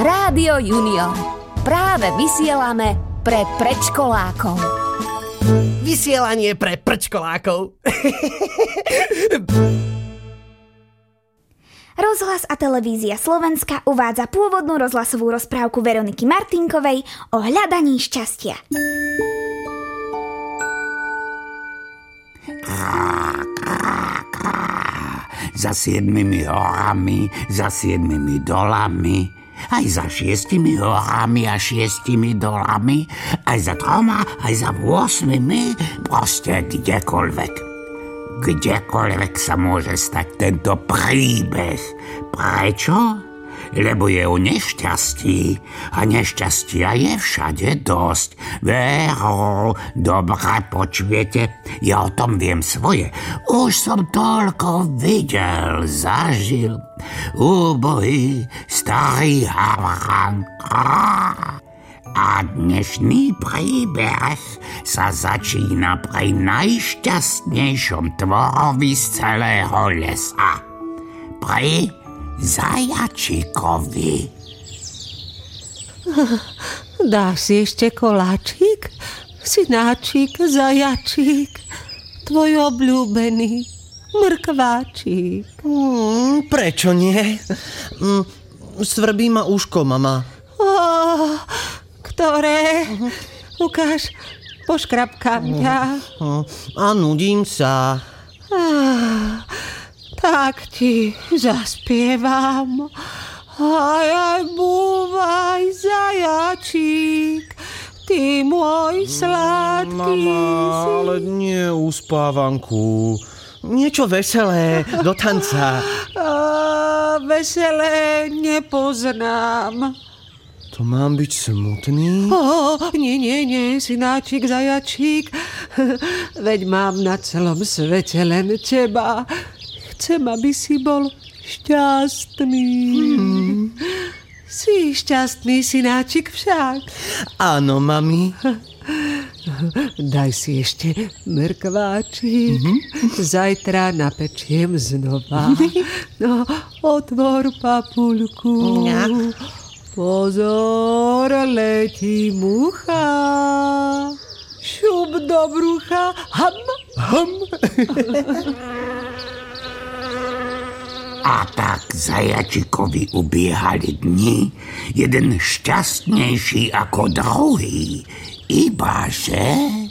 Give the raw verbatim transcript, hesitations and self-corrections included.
Rádio Junior. Práve vysielame pre predškolákov. Vysielanie pre predškolákov. Rozhlas a televízia Slovenska uvádza pôvodnú rozhlasovú rozprávku Veroniky Martinkovej o hľadaní šťastia. Za siedmimi horami, za siedmimi dolami, aj za šiestimi horami a šiestimi dolami, aj za troma, aj za osmimi, proste kdekoľvek. Kdekoľvek sa môže stať tento príbeh. Prečo? Lebo je o nešťastí a nešťastia je všade dosť. Vero, dobre počujete, ja o tom viem svoje. Už som toľko videl, zažil. Úbohý, starý havran. A dnešný príbeh sa začína pri najšťastnejšom tvorovi z celého lesa. Pri zajačikovi. Dáš si ešte koláčik? Synáčik, zajačík, tvoj obľúbený mrkváčik. Hmm, prečo nie? Hmm, svrbí ma uško, mama. Oh, ktoré? Uh-huh. Ukáž, poškrapkám ťa. Uh-huh. A nudím sa. Ah, tak ti zaspievam. Aj, aj, búvaj, zajačík, ty môj sladký. Mama, ale nie uspávanku. Niečo veselé, do tanca. Ah, veselé nepoznám. To mám byť smutný? Oh, nie, nie, nie, synáčik, zajačík. Veď mám na celom svete len teba. Chcem, aby si bol šťastný. Hmm. Si šťastný, synáčik, však. Áno, mami. Daj si ešte mrkváčik. Mm-hmm. Zajtra napečiem znova. No, otvor papuľku. Ja. Pozor, letí mucha. Šup do brucha. Ham, ham. A tak zajačikovi ubiehali dni, jeden šťastnejší ako druhý. Ibaže...